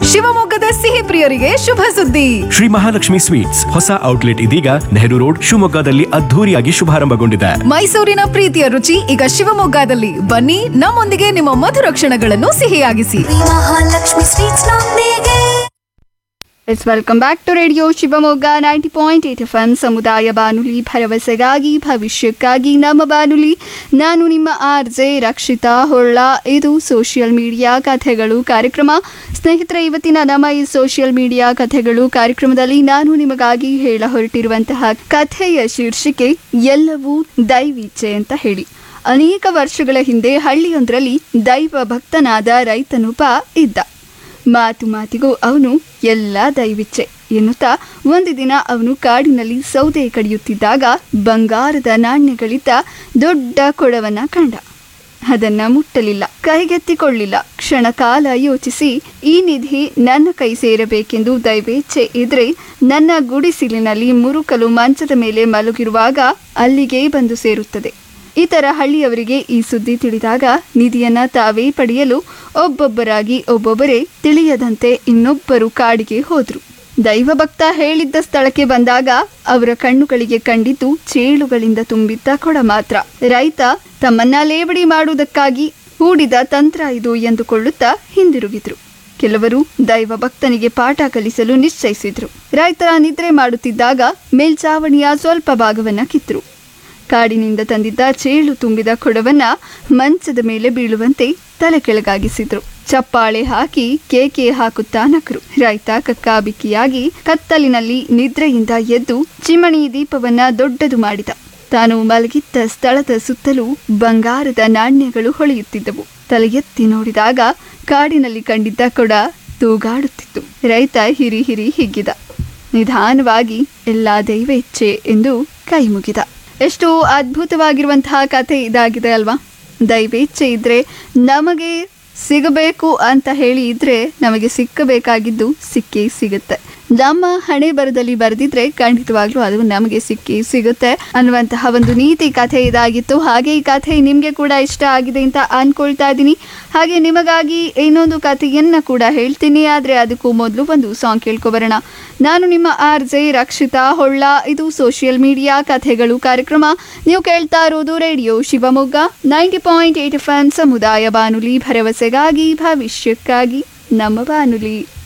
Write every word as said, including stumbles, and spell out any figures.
ಶಿವಮೊಗ್ಗದ ಸಿಹಿ ಪ್ರಿಯರಿಗೆ ಶುಭ ಸುದ್ದಿ. ಶ್ರೀ ಮಹಾಲಕ್ಷ್ಮಿ ಸ್ವೀಟ್ಸ್ ಹೊಸ ಔಟ್ಲೆಟ್ ಇದೀಗ ನೆಹರು ರೋಡ್ ಶಿವಮೊಗ್ಗದಲ್ಲಿ ಅದ್ಧೂರಿಯಾಗಿ ಶುಭಾರಂಭಗೊಂಡಿದೆ. ಮೈಸೂರಿನ ಪ್ರೀತಿಯ ರುಚಿ ಈಗ ಶಿವಮೊಗ್ಗದಲ್ಲಿ. ಬನ್ನಿ, ನಮ್ಮೊಂದಿಗೆ ನಿಮ್ಮ ಮಧುರ ಕ್ಷಣಗಳನ್ನು ಸಿಹಿಯಾಗಿಸಿ. ಮಹಾಲಕ್ಷ್ಮಿ ಸ್ವೀಟ್ಸ್ ನೊಂದಿಗೆ. It's welcome back to radio Shivamogga ninety point eight F M ಸಮುದಾಯ ಬಾನುಲಿ, ಭರವಸೆಗಾಗಿ ಭವಿಷ್ಯಕ್ಕಾಗಿ ನಮ್ಮ ಬಾನುಲಿ. ನಾನು ನಿಮ್ಮ ಆರ್ ಜೆ ರಕ್ಷಿತಾ ಹೊಳ್ಳ. ಇದು ಸೋಷಿಯಲ್ ಮೀಡಿಯಾ ಕಥೆಗಳು ಕಾರ್ಯಕ್ರಮ. ಸ್ನೇಹಿತರೆ, ಇವತ್ತಿನ ನಮ್ಮ ಈ ಸೋಷಿಯಲ್ ಮೀಡಿಯಾ ಕಥೆಗಳು ಕಾರ್ಯಕ್ರಮದಲ್ಲಿ ನಾನು ನಿಮಗಾಗಿ ಹೇಳ ಹೊರಟಿರುವಂತಹ ಕಥೆಯ ಶೀರ್ಷಿಕೆ ಎಲ್ಲವೂ ದೈವಿಚ್ಛೆ ಅಂತ ಹೇಳಿ. ಅನೇಕ ವರ್ಷಗಳ ಹಿಂದೆ ಹಳ್ಳಿಯೊಂದರಲ್ಲಿ ದೈವ ಭಕ್ತನಾದ ರೈತನೊಬ್ಬ ಇದ್ದ. ಮಾತು ಮಾತಿಗೂ ಅವನು ಎಲ್ಲ ದೈವಿಚ್ಛೆ ಎನ್ನುತ್ತಾ ಒಂದು ದಿನ ಅವನು ಕಾಡಿನಲ್ಲಿ ಸೌದೆ ಕಡಿಯುತ್ತಿದ್ದಾಗ ಬಂಗಾರದ ನಾಣ್ಯಗಳಿದ್ದ ದೊಡ್ಡ ಕೊಡವನ್ನ ಕಂಡ. ಅದನ್ನ ಮುಟ್ಟಲಿಲ್ಲ, ಕೈಗೆತ್ತಿಕೊಳ್ಳಿಲ್ಲ. ಕ್ಷಣ ಕಾಲ ಯೋಚಿಸಿ, ಈ ನಿಧಿ ನನ್ನ ಕೈ ಸೇರಬೇಕೆಂದು ದೈವೇಚ್ಛೆ ಇದ್ರೆ ನನ್ನ ಗುಡಿಸಿಲಿನಲ್ಲಿ ಮುರುಕಲು ಮಂಚದ ಮೇಲೆ ಮಲಗಿರುವಾಗ ಅಲ್ಲಿಗೆ ಬಂದು ಸೇರುತ್ತದೆ. ಇತರ ಹಳ್ಳಿಯವರಿಗೆ ಈ ಸುದ್ದಿ ತಿಳಿದಾಗ ನಿಧಿಯನ್ನ ತಾವೇ ಪಡೆಯಲು ಒಬ್ಬೊಬ್ಬರಾಗಿ ಒಬ್ಬೊಬ್ಬರೇ ತಿಳಿಯದಂತೆ ಇನ್ನೊಬ್ಬರು ಕಾಡಿಗೆ ಹೋದ್ರು. ದೈವಭಕ್ತ ಹೇಳಿದ್ದ ಸ್ಥಳಕ್ಕೆ ಬಂದಾಗ ಅವರ ಕಣ್ಣುಗಳಿಗೆ ಕಂಡಿದ್ದು ಚೇಳುಗಳಿಂದ ತುಂಬಿದ್ದ ಕೊಡ ಮಾತ್ರ. ರೈತ ತಮ್ಮನ್ನ ಲೇವಡಿ ಮಾಡುವುದಕ್ಕಾಗಿ ಹೂಡಿದ ತಂತ್ರ ಇದು ಎಂದುಕೊಳ್ಳುತ್ತಾ ಹಿಂದಿರುಗಿದ್ರು. ಕೆಲವರು ದೈವ ಭಕ್ತನಿಗೆ ಪಾಠ ಕಲಿಸಲು ನಿಶ್ಚಯಿಸಿದ್ರು. ರೈತ ನಿದ್ರೆ ಮಾಡುತ್ತಿದ್ದಾಗ ಮೇಲ್ಚಾವಣಿಯ ಸ್ವಲ್ಪ ಭಾಗವನ್ನ ಕಿತ್ತರು. ಕಾಡಿನಿಂದ ತಂದಿದ್ದ ಚೇಳು ತುಂಬಿದ ಕೊಡವನ್ನ ಮಂಚದ ಮೇಲೆ ಬೀಳುವಂತೆ ತಲೆ ಕೆಳಗಾಗಿಸಿದ್ರು. ಚಪ್ಪಾಳೆ ಹಾಕಿ ಕೇಕೆ ಹಾಕುತ್ತಾ ನಕರು. ರೈತ ಕಕ್ಕಾಬಿಕ್ಕಿಯಾಗಿ ಕತ್ತಲಿನಲ್ಲಿ ನಿದ್ರೆಯಿಂದ ಎದ್ದು ಚಿಮಣಿ ದೀಪವನ್ನ ದೊಡ್ಡದು ಮಾಡಿದ. ತಾನು ಮಲಗಿದ್ದ ಸ್ಥಳದ ಸುತ್ತಲೂ ಬಂಗಾರದ ನಾಣ್ಯಗಳು ಹೊಳೆಯುತ್ತಿದ್ದವು. ತಲೆ ಎತ್ತಿ ನೋಡಿದಾಗ ಕಾಡಿನಲ್ಲಿ ಕಂಡಿದ್ದ ಕೊಡ ತೂಗಾಡುತ್ತಿತ್ತು. ರೈತ ಹಿರಿ ಹಿರಿ ಹಿಗ್ಗಿದ. ನಿಧಾನವಾಗಿ ಎಲ್ಲ ದೈವೇಚ್ಛೆ ಎಂದು ಕೈ ಮುಗಿದ. ಎಷ್ಟು ಅದ್ಭುತವಾಗಿರುವಂತಹ ಕಥೆ ಇದಾಗಿದೆ ಅಲ್ವಾ? ದೈವೇಚ್ಛೆ ಇದ್ರೆ ನಮಗೆ ಸಿಗಬೇಕು ಅಂತ ಹೇಳಿ ಇದ್ರೆ ನಮಗೆ ಸಿಕ್ಕಬೇಕಾಗಿದ್ದು ಸಿಕ್ಕೇ ಸಿಗುತ್ತೆ. ನಮ್ಮ ಹಣೆ ಬರದಲ್ಲಿ ಬರೆದಿದ್ರೆ ಖಂಡಿತವಾಗ್ಲೂ ಅದು ನಮಗೆ ಸಿಕ್ಕಿ ಸಿಗುತ್ತೆ ಅನ್ನುವಂತಹ ಒಂದು ನೀತಿ ಕಥೆ ಇದಾಗಿತ್ತು. ಹಾಗೆ ಈ ಕಥೆ ನಿಮಗೆ ಕೂಡ ಇಷ್ಟ ಆಗಿದೆ ಅಂತ ಅನ್ಕೊಳ್ತಾ ಇದ್ದೀನಿ. ಹಾಗೆ ನಿಮಗಾಗಿ ಇನ್ನೊಂದು ಕಥೆಯನ್ನ ಕೂಡ ಹೇಳ್ತೀನಿ, ಆದರೆ ಅದಕ್ಕೂ ಮೊದಲು ಒಂದು ಸಾಂಗ್ ಕೇಳ್ಕೊಬರೋಣ. ನಾನು ನಿಮ್ಮ ಆರ್ ಜೆ ರಕ್ಷಿತಾ ಹೊಳ್ಳ. ಇದು ಸೋಷಿಯಲ್ ಮೀಡಿಯಾ ಕಥೆಗಳು ಕಾರ್ಯಕ್ರಮ. ನೀವು ಕೇಳ್ತಾ ಇರೋದು radio Shivamogga ninety point eight F M ಸಮುದಾಯ ಬಾನುಲಿ, ಭರವಸೆಗಾಗಿ ಭವಿಷ್ಯಕ್ಕಾಗಿ ನಮ್ಮ ಬಾನುಲಿ.